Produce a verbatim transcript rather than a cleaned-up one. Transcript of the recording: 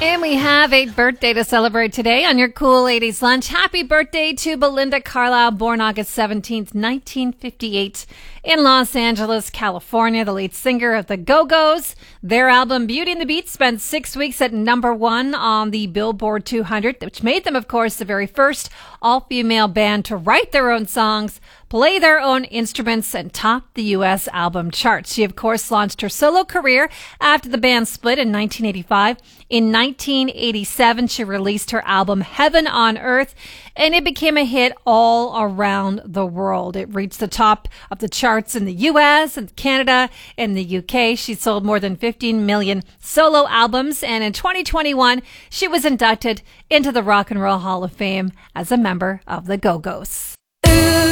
And we have a birthday to celebrate today on your Cool eighties Lunch. Happy birthday to Belinda Carlisle, born August seventeenth, nineteen fifty-eight, in Los Angeles, California, the lead singer of the Go-Go's. Their album Beauty and the Beat spent six weeks at number one on the Billboard two hundred, which made them, of course, the very first all-female band to write their own songs, play their own instruments, and top the U S album charts. She, of course, launched her solo career after the band split in nineteen eighty-five. In nineteen eighty-seven, she released her album Heaven on Earth, and it became a hit all around the world. It reached the top of the charts in the U S and Canada and the U K. She sold more than fifteen million solo albums, and in twenty twenty-one, she was inducted into the Rock and Roll Hall of Fame as a member of the Go-Go's.